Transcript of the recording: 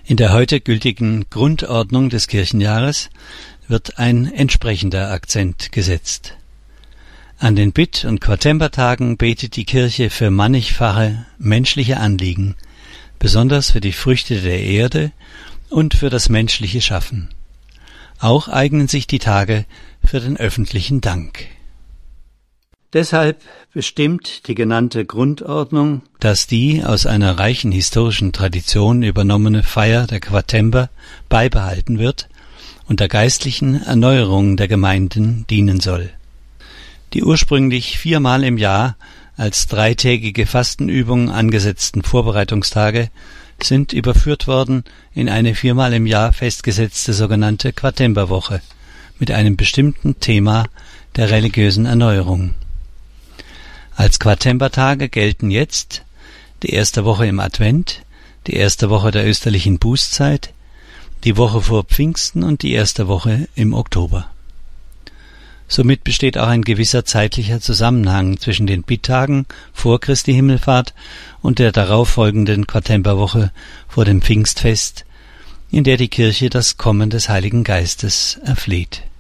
In der heute gültigen Grundordnung des Kirchenjahres wird ein entsprechender Akzent gesetzt. An den Bitt- und Quatembertagen betet die Kirche für mannigfache menschliche Anliegen, besonders für die Früchte der Erde und für das menschliche Schaffen. Auch eignen sich die Tage für den öffentlichen Dank. Deshalb bestimmt die genannte Grundordnung, dass die aus einer reichen historischen Tradition übernommene Feier der Quatember beibehalten wird und der geistlichen Erneuerung der Gemeinden dienen soll. Die ursprünglich 4-mal im Jahr als 3-tägige Fastenübung angesetzten Vorbereitungstage sind überführt worden in eine 4-mal im Jahr festgesetzte sogenannte Quatemberwoche mit einem bestimmten Thema der religiösen Erneuerung. Als Quatembertage gelten jetzt die erste Woche im Advent, die erste Woche der österlichen Bußzeit, die Woche vor Pfingsten und die erste Woche im Oktober. Somit besteht auch ein gewisser zeitlicher Zusammenhang zwischen den Bitttagen vor Christi Himmelfahrt und der darauffolgenden Quatemberwoche vor dem Pfingstfest, in der die Kirche das Kommen des Heiligen Geistes erfleht.